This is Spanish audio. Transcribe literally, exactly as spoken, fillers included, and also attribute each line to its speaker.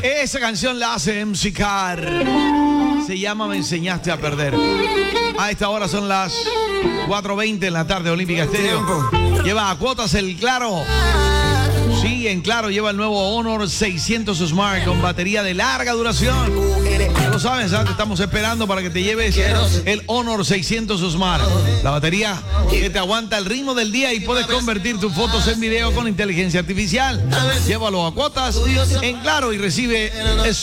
Speaker 1: Esa canción la hace M C Car. Se llama Me Enseñaste a Perder. A esta hora son las cuatro veinte en la tarde, Olímpica Estéreo. Lleva a cuotas el Claro. Sí, en Claro lleva el nuevo Honor seiscientos Smart con batería de larga duración. Ya lo sabes, ¿sabes? Te estamos esperando para que te lleves el Honor seiscientos Smart. La batería que te aguanta el ritmo del día y puedes convertir tus fotos en video con inteligencia artificial. Llévalo a cuotas en Claro y recibe